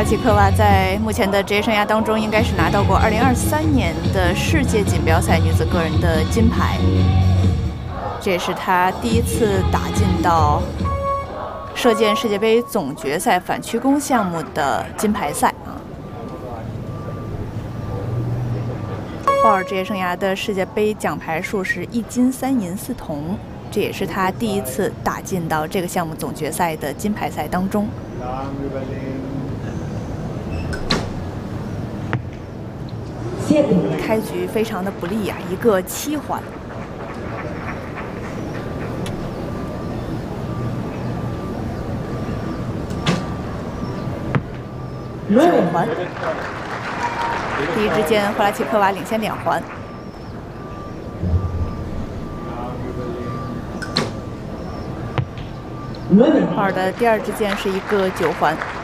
奇科娃在目前的职业生涯当中，应该是拿到过2023年的世界锦标赛女子个人的金牌，这也是她第一次打进到射箭世界杯总决赛反曲弓项目的金牌赛啊。鲍尔职业生涯的世界杯奖牌数是1金3银4铜，这也是她第一次打进到这个项目总决赛的金牌赛当中。开局非常的不利啊，一个7环。9环。第一支箭，霍拉奇科娃领先2环。鲍尔的第二支箭是一个9环。